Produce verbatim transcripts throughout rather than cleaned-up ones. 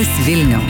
Labas Vilniau.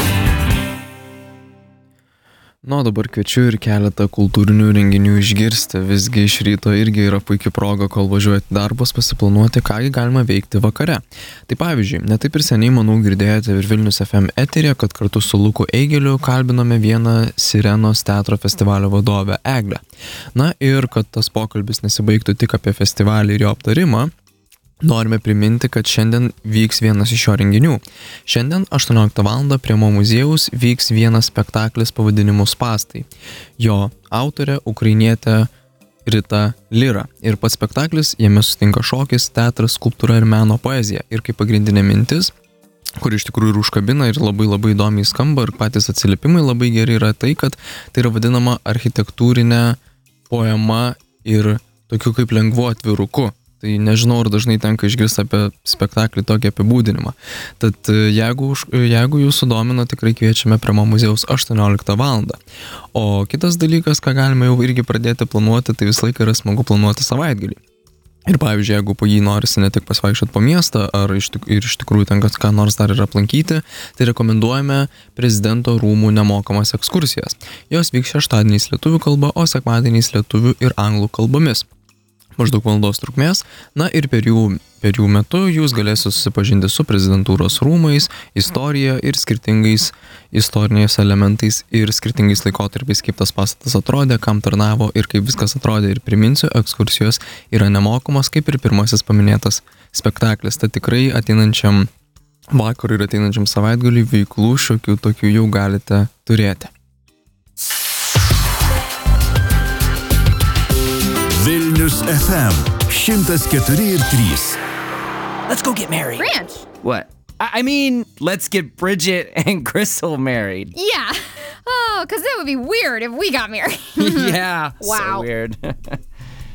Nu, dabar kviečiu ir keletą kultūrinių renginių išgirsti. Visgi iš ryto irgi yra puikia proga, kol važiuojate darbus, pasiplanuoti, kągi galima veikti vakare. Tai pavyzdžiui, netaip ir seniai, manau, girdėjote ir Vilnius F M eterė, kad kartu su Luku Eigeliu kalbinome vieną Sirenos teatro festivalio vadovę Eglę. Na ir kad tas pokalbis nesibaigtų tik apie festivalį ir jo aptarimą, norime priminti, kad šiandien vyks vienas iš jo renginių. Šiandien aštuonioliktą valandą prie Mo muziejaus vyks vienas spektaklis pavadinimu Spąstai. Jo autorė ukrainietė Rita Lira. Ir pats spektaklis, jame susitinka šokis, teatras, skulptūra ir meno poezija. Ir kaip pagrindinė mintis, kur iš tikrųjų ir užkabina ir labai labai įdomiai skamba ir patys atsiliepimai labai geri yra tai, kad tai yra vadinama architektūrinė poema ir tokiu kaip lengvu atviruku. Tai nežinau, ar dažnai tenka išgirsti apie spektaklį tokį apibūdinimą. Tad jeigu, jeigu jūsų domina, tikrai kviečiame prie Mo muziejaus aštuonioliktą valandą. O kitas dalykas, ką galime jau irgi pradėti planuoti, tai visą laiką yra smagu planuoti savaitgalį. Ir pavyzdžiui, jeigu po jį norisi ne tik pasivaikščioti po miestą, ar iš, tik, ir iš tikrųjų tenka ką nors dar ir aplankyti, tai rekomenduojame prezidento rūmų nemokamas ekskursijas. Jos vyks šeštadieniais lietuvių kalba, o sekmadieniais lietuvių ir anglų kalbomis. Maždaug valandos trukmės, na ir per jų, per jų metu jūs galėsite susipažinti su prezidentūros rūmais, istorija ir skirtingais istoriniais elementais ir skirtingais laikotarpiais, kaip tas pastatas atrodė, kam tarnavo ir kaip viskas atrodė. Ir priminsiu, ekskursijos yra nemokamos, kaip ir pirmasis paminėtas spektaklis. Tai tikrai ateinančiam vakarui ir ateinančiam savaitgaliui veiklų šiokių tokių jau galite turėti. Vilnius F M šimtas keturi ir trys. Let's go get married. Ranch. What? I I mean, let's get Bridget and Crystal married. Yeah. Oh, because that would be weird if we got married. Yeah. Wow. So weird.